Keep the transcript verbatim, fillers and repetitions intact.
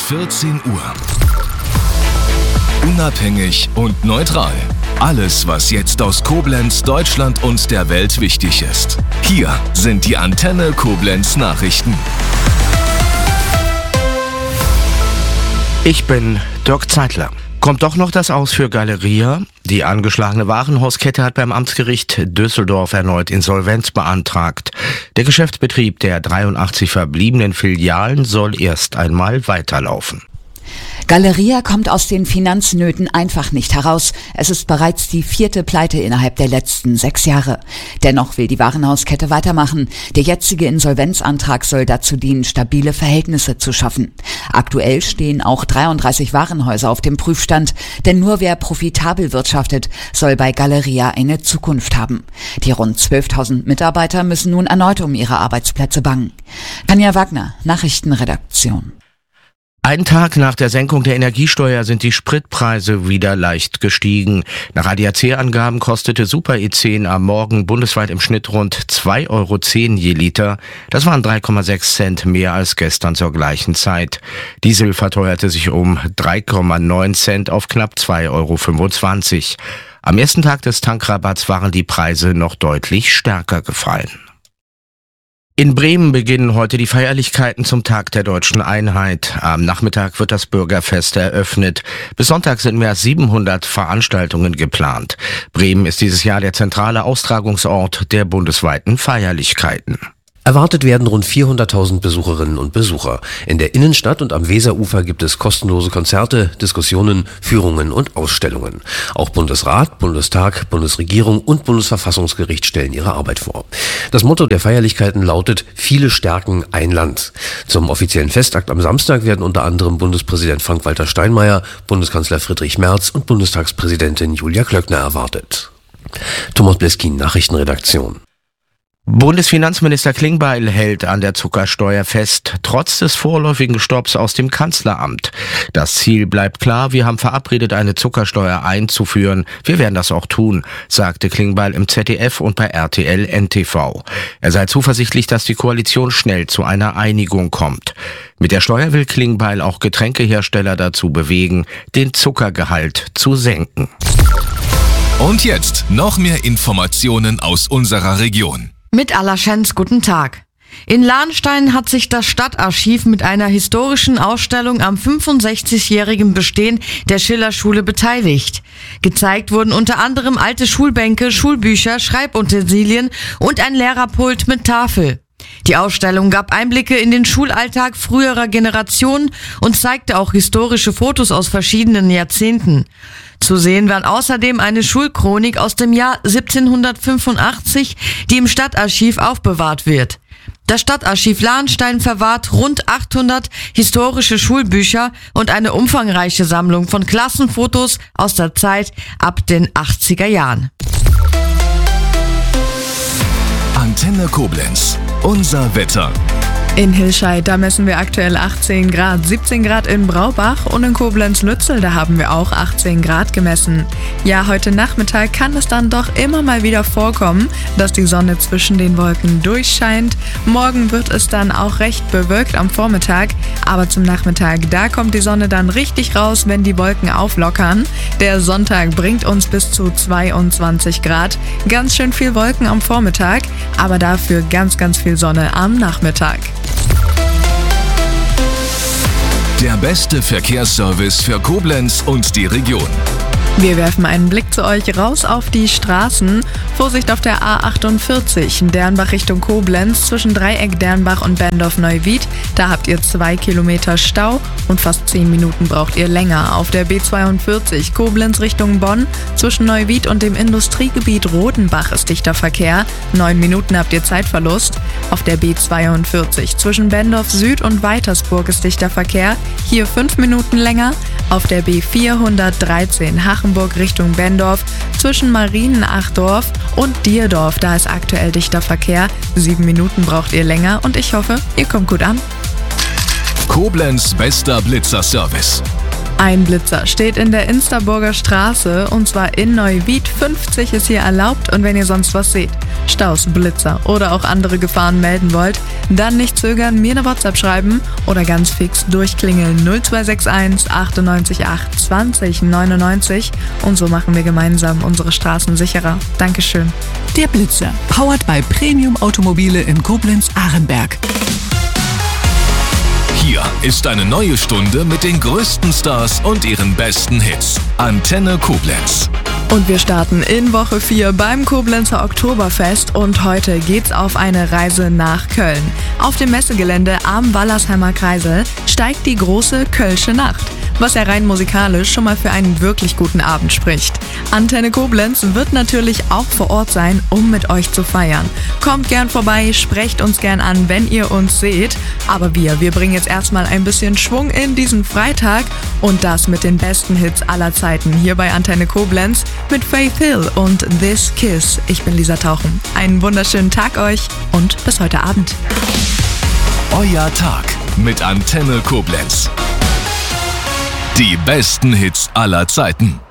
vierzehn Uhr. Unabhängig und neutral. Alles, was jetzt aus Koblenz, Deutschland und der Welt wichtig ist. Hier sind die Antenne Koblenz Nachrichten. Ich bin Dirk Zeitler. Kommt doch noch das Aus für Galeria? Die angeschlagene Warenhauskette hat beim Amtsgericht Düsseldorf erneut Insolvenz beantragt. Der Geschäftsbetrieb der dreiundachtzig verbliebenen Filialen soll erst einmal weiterlaufen. Galeria kommt aus den Finanznöten einfach nicht heraus. Es ist bereits die vierte Pleite innerhalb der letzten sechs Jahre. Dennoch will die Warenhauskette weitermachen. Der jetzige Insolvenzantrag soll dazu dienen, stabile Verhältnisse zu schaffen. Aktuell stehen auch dreiunddreißig Warenhäuser auf dem Prüfstand, denn nur wer profitabel wirtschaftet, soll bei Galeria eine Zukunft haben. Die rund zwölftausend Mitarbeiter müssen nun erneut um ihre Arbeitsplätze bangen. Tanja Wagner, Nachrichtenredaktion. Einen Tag nach der Senkung der Energiesteuer sind die Spritpreise wieder leicht gestiegen. Nach A D A C-Angaben kostete Super E zehn am Morgen bundesweit im Schnitt rund zwei Euro zehn je Liter. Das waren drei Komma sechs Cent mehr als gestern zur gleichen Zeit. Diesel verteuerte sich um drei Komma neun Cent auf knapp zwei Euro fünfundzwanzig. Am ersten Tag des Tankrabatts waren die Preise noch deutlich stärker gefallen. In Bremen beginnen heute die Feierlichkeiten zum Tag der Deutschen Einheit. Am Nachmittag wird das Bürgerfest eröffnet. Bis Sonntag sind mehr als siebenhundert Veranstaltungen geplant. Bremen ist dieses Jahr der zentrale Austragungsort der bundesweiten Feierlichkeiten. Erwartet werden rund vierhunderttausend Besucherinnen und Besucher. In der Innenstadt und am Weserufer gibt es kostenlose Konzerte, Diskussionen, Führungen und Ausstellungen. Auch Bundesrat, Bundestag, Bundesregierung und Bundesverfassungsgericht stellen ihre Arbeit vor. Das Motto der Feierlichkeiten lautet: Viele stärken ein Land. Zum offiziellen Festakt am Samstag werden unter anderem Bundespräsident Frank-Walter Steinmeier, Bundeskanzler Friedrich Merz und Bundestagspräsidentin Julia Klöckner erwartet. Thomas Bleskin, Nachrichtenredaktion. Bundesfinanzminister Klingbeil hält an der Zuckersteuer fest, trotz des vorläufigen Stopps aus dem Kanzleramt. Das Ziel bleibt klar, wir haben verabredet, eine Zuckersteuer einzuführen. Wir werden das auch tun, sagte Klingbeil im Z D F und bei R T L N T V. Er sei zuversichtlich, dass die Koalition schnell zu einer Einigung kommt. Mit der Steuer will Klingbeil auch Getränkehersteller dazu bewegen, den Zuckergehalt zu senken. Und jetzt noch mehr Informationen aus unserer Region. Mit Alaschenz, guten Tag. In Lahnstein hat sich das Stadtarchiv mit einer historischen Ausstellung am fünfundsechzigjährigen Bestehen der Schillerschule beteiligt. Gezeigt wurden unter anderem alte Schulbänke, Schulbücher, Schreibutensilien und ein Lehrerpult mit Tafel. Die Ausstellung gab Einblicke in den Schulalltag früherer Generationen und zeigte auch historische Fotos aus verschiedenen Jahrzehnten. Zu sehen waren außerdem eine Schulchronik aus dem Jahr siebzehnhundertfünfundachtzig, die im Stadtarchiv aufbewahrt wird. Das Stadtarchiv Lahnstein verwahrt rund achthundert historische Schulbücher und eine umfangreiche Sammlung von Klassenfotos aus der Zeit ab den achtziger Jahren. Antenne Koblenz. Unser Wetter. In Hilscheid, da messen wir aktuell achtzehn Grad, siebzehn Grad in Braubach und in Koblenz-Lützel, da haben wir auch achtzehn Grad gemessen. Ja, heute Nachmittag kann es dann doch immer mal wieder vorkommen, dass die Sonne zwischen den Wolken durchscheint. Morgen wird es dann auch recht bewölkt am Vormittag, aber zum Nachmittag, da kommt die Sonne dann richtig raus, wenn die Wolken auflockern. Der Sonntag bringt uns bis zu zweiundzwanzig Grad, ganz schön viel Wolken am Vormittag, aber dafür ganz, ganz viel Sonne am Nachmittag. Der beste Verkehrsservice für Koblenz und die Region. Wir werfen einen Blick zu euch raus auf die Straßen. Vorsicht auf der A achtundvierzig, Dernbach Richtung Koblenz, zwischen Dreieck Dernbach und Bendorf-Neuwied. Da habt ihr zwei Kilometer Stau und fast zehn Minuten braucht ihr länger. Auf der B zweiundvierzig, Koblenz Richtung Bonn, zwischen Neuwied und dem Industriegebiet Rodenbach ist dichter Verkehr. Neun Minuten habt ihr Zeitverlust. Auf der B zweiundvierzig, zwischen Bendorf Süd und Weitersburg ist dichter Verkehr. Hier fünf Minuten länger. Auf der B vierhundertdreizehn, Hachenburg Richtung Bendorf, zwischen Marienachdorf und Dierdorf, da ist aktuell dichter Verkehr. Sieben Minuten braucht ihr länger und ich hoffe, ihr kommt gut an. Koblenz bester Blitzerservice. Ein Blitzer steht in der Insterburger Straße und zwar in Neuwied. fünfzig ist hier erlaubt und wenn ihr sonst was seht, Staus, Blitzer oder auch andere Gefahren melden wollt, dann nicht zögern, mir eine WhatsApp schreiben oder ganz fix durchklingeln null zwei sechs eins achtundneunzig acht zwanzig neunundneunzig und so machen wir gemeinsam unsere Straßen sicherer. Dankeschön. Der Blitzer, powered by Premium Automobile in Koblenz-Arenberg. Hier ist eine neue Stunde mit den größten Stars und ihren besten Hits. Antenne Koblenz. Und wir starten in Woche vier beim Koblenzer Oktoberfest und heute geht's auf eine Reise nach Köln. Auf dem Messegelände am Wallersheimer Kreisel steigt die große Kölsche Nacht, was ja rein musikalisch schon mal für einen wirklich guten Abend spricht. Antenne Koblenz wird natürlich auch vor Ort sein, um mit euch zu feiern. Kommt gern vorbei, sprecht uns gern an, wenn ihr uns seht. Aber wir, wir bringen jetzt erstmal ein bisschen Schwung in diesen Freitag und das mit den besten Hits aller Zeiten hier bei Antenne Koblenz mit Faith Hill und This Kiss. Ich bin Lisa Tauchen. Einen wunderschönen Tag euch und bis heute Abend. Euer Tag mit Antenne Koblenz. Die besten Hits aller Zeiten.